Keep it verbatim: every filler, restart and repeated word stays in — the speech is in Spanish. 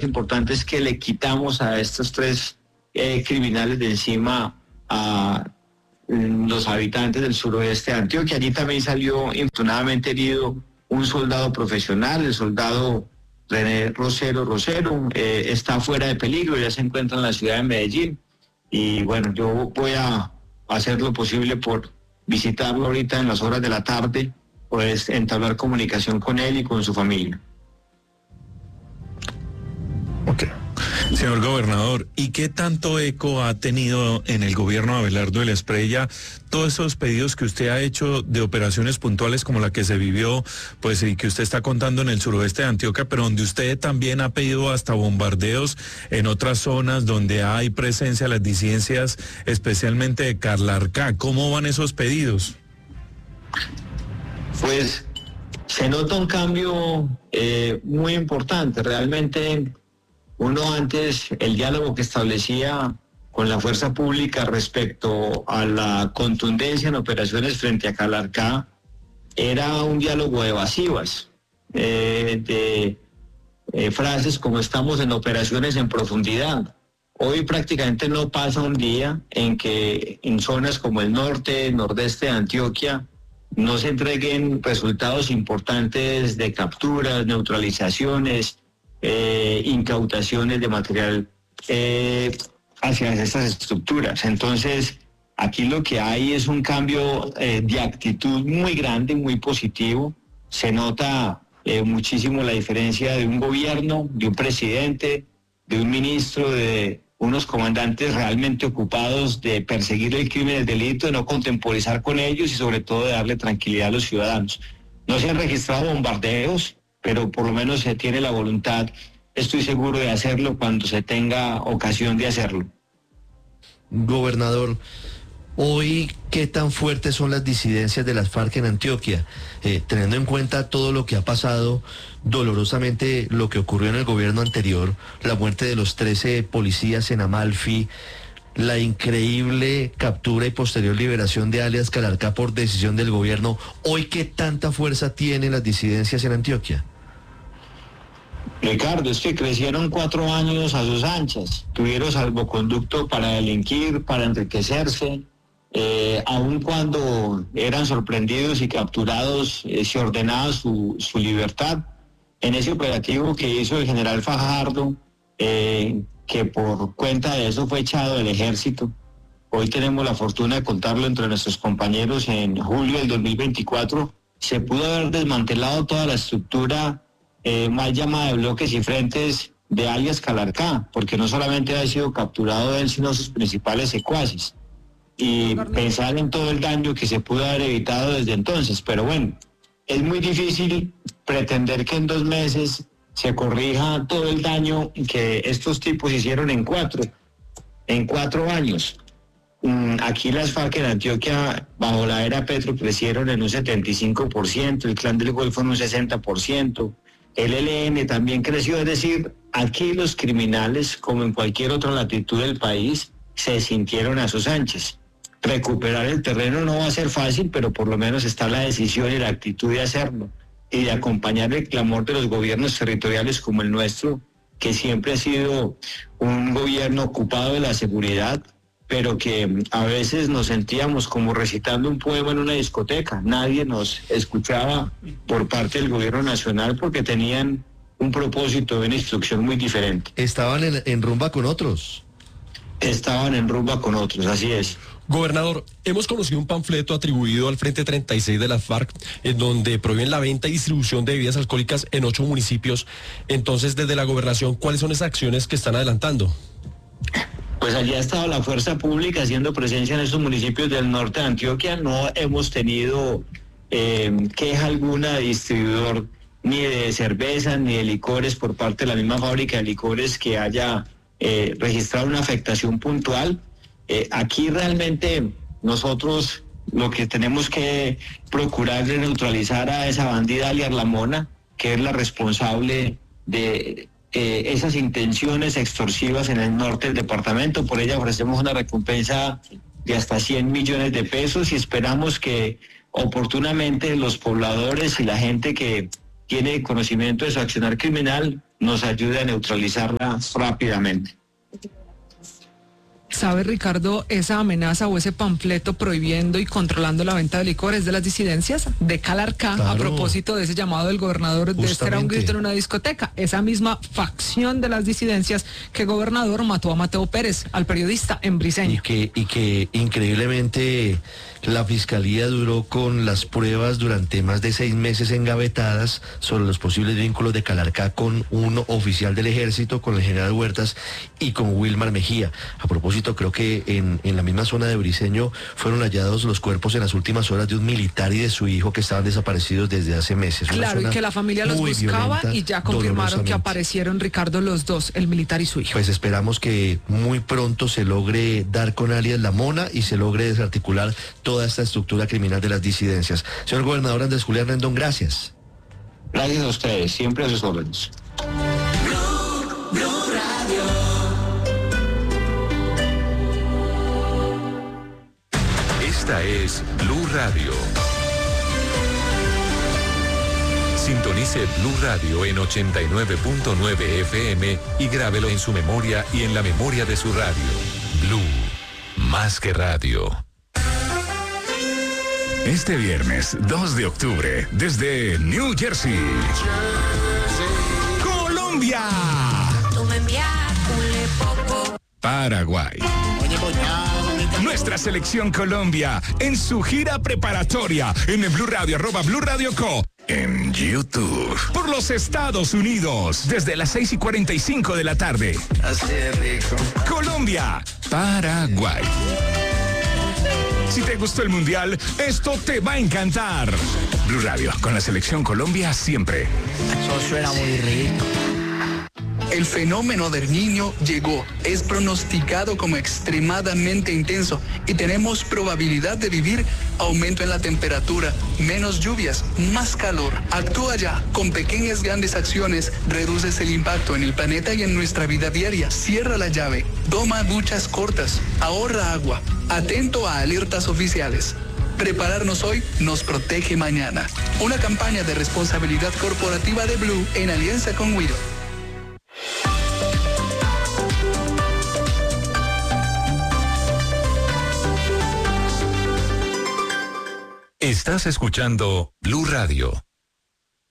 importante es que le quitamos a estos tres eh, criminales de encima a los habitantes del suroeste de Antioquia. Allí también salió infortunadamente herido un soldado profesional, el soldado René Rosero Rosero, eh, está fuera de peligro, ya se encuentra en la ciudad de Medellín. Y bueno, yo voy a hacer lo posible por visitarlo ahorita en las horas de la tarde, pues entablar comunicación con él y con su familia. Ok. Señor gobernador, ¿y qué tanto eco ha tenido en el gobierno de Abelardo de la Espriella todos esos pedidos que usted ha hecho de operaciones puntuales como la que se vivió, pues, y que usted está contando en el suroeste de Antioquia, pero donde usted también ha pedido hasta bombardeos en otras zonas donde hay presencia de las disidencias, especialmente de Calarcá? ¿Cómo van esos pedidos? Pues se nota un cambio eh, muy importante. Realmente uno antes, el diálogo que establecía con la fuerza pública respecto a la contundencia en operaciones frente a Calarcá era un diálogo de evasivas, eh, de eh, frases como estamos en operaciones en profundidad. Hoy prácticamente no pasa un día en que en zonas como el norte, nordeste de Antioquia, no se entreguen resultados importantes de capturas, neutralizaciones, eh, incautaciones de material eh, hacia estas estructuras. Entonces, aquí lo que hay es un cambio eh, de actitud muy grande, muy positivo. Se nota eh, muchísimo la diferencia de un gobierno, de un presidente, de un ministro, de unos comandantes realmente ocupados de perseguir el crimen y el delito, de no contemporizar con ellos y sobre todo de darle tranquilidad a los ciudadanos. No se han registrado bombardeos, pero por lo menos se tiene la voluntad, estoy seguro, de hacerlo cuando se tenga ocasión de hacerlo. Gobernador, hoy, ¿qué tan fuertes son las disidencias de las FARC en Antioquia? Eh, teniendo en cuenta todo lo que ha pasado, dolorosamente lo que ocurrió en el gobierno anterior, la muerte de los trece policías en Amalfi, la increíble captura y posterior liberación de alias Calarcá por decisión del gobierno. Hoy, ¿qué tanta fuerza tienen las disidencias en Antioquia? Ricardo, es que crecieron cuatro años a sus anchas, tuvieron salvoconducto para delinquir, para enriquecerse, eh, aun cuando eran sorprendidos y capturados, eh, se ordenaba su, su libertad. En ese operativo que hizo el general Fajardo, eh, que por cuenta de eso fue echado del ejército, hoy tenemos la fortuna de contarlo entre nuestros compañeros, en julio del dos mil veinticuatro, se pudo haber desmantelado toda la estructura eh, mal llamada de bloques y frentes de alias Calarcá, porque no solamente ha sido capturado él, sino sus principales secuaces. Y pensar en todo el daño que se pudo haber evitado desde entonces. Pero bueno, es muy difícil pretender que en dos meses se corrija todo el daño que estos tipos hicieron en cuatro, en cuatro años. Aquí las FARC en Antioquia, bajo la era Petro, crecieron en un setenta y cinco por ciento, el Clan del Golfo en un sesenta por ciento, el E L N también creció. Es decir, aquí los criminales, como en cualquier otra latitud del país, se sintieron a sus anchas. Recuperar el terreno no va a ser fácil, pero por lo menos está la decisión y la actitud de hacerlo y de acompañar el clamor de los gobiernos territoriales como el nuestro, que siempre ha sido un gobierno ocupado de la seguridad, pero que a veces nos sentíamos como recitando un poema en una discoteca. Nadie nos escuchaba por parte del gobierno nacional porque tenían un propósito de una instrucción muy diferente. Estaban en, en rumba con otros. Estaban en rumba con otros, así es. Gobernador, hemos conocido un panfleto atribuido al Frente treinta y seis de las FARC, en donde prohíben la venta y distribución de bebidas alcohólicas en ocho municipios. Entonces, desde la gobernación, ¿cuáles son esas acciones que están adelantando? Pues allí ha estado la fuerza pública haciendo presencia en estos municipios del norte de Antioquia. No hemos tenido eh, queja alguna de distribuidor ni de cervezas ni de licores por parte de la misma fábrica de licores que haya eh, registrado una afectación puntual. Eh, aquí realmente nosotros lo que tenemos que procurar es neutralizar a esa bandida alias La Mona, que es la responsable de eh, esas intenciones extorsivas en el norte del departamento. Por ella ofrecemos una recompensa de hasta cien millones de pesos y esperamos que oportunamente los pobladores y la gente que tiene conocimiento de su accionar criminal, nos ayude a neutralizarla rápidamente. ¿Sabe, Ricardo, esa amenaza o ese panfleto prohibiendo y controlando la venta de licores de las disidencias de Calarcá, Claro. a propósito de ese llamado del gobernador de este era un grito en una discoteca? Esa misma facción de las disidencias que el gobernador mató a Mateo Pérez, al periodista en Y Briceño. que, y que increíblemente la fiscalía duró con las pruebas durante más de seis meses engavetadas sobre los posibles vínculos de Calarcá con un oficial del ejército, con el general Huertas y con Wilmar Mejía. A propósito, creo que en, en la misma zona de Briceño fueron hallados los cuerpos en las últimas horas de un militar y de su hijo que estaban desaparecidos desde hace meses. Una Claro, y zona que la familia los muy buscaba violenta, y ya confirmaron que dolorosamente. aparecieron, Ricardo, los dos, el militar y su hijo. Pues esperamos que muy pronto se logre dar con alias La Mona y se logre desarticular toda esta estructura criminal de las disidencias. Señor gobernador Andrés Julián Rendón, gracias. Gracias a ustedes, siempre a sus órdenes. Esta es Blue Radio. Sintonice Blue Radio en ochenta y nueve punto nueve F M y grábelo en su memoria y en la memoria de su radio. Blue, más que radio. Este viernes dos de octubre, desde New Jersey, Colombia, Paraguay. Nuestra selección Colombia en su gira preparatoria en el Blue Radio, arroba Blue Radio Co. En YouTube. Por los Estados Unidos, desde las seis y cuarenta y cinco de la tarde. Así de rico. Colombia, Paraguay. Si te gustó el Mundial, esto te va a encantar. Blue Radio, con la selección Colombia siempre. Eso suena muy rico. El fenómeno del Niño llegó, es pronosticado como extremadamente intenso y tenemos probabilidad de vivir aumento en la temperatura, menos lluvias, más calor. Actúa ya, con pequeñas grandes acciones, reduces el impacto en el planeta y en nuestra vida diaria. Cierra la llave, toma duchas cortas, ahorra agua, atento a alertas oficiales. Prepararnos hoy nos protege mañana. Una campaña de responsabilidad corporativa de Blue en alianza con Wido. Estás escuchando Blue Radio.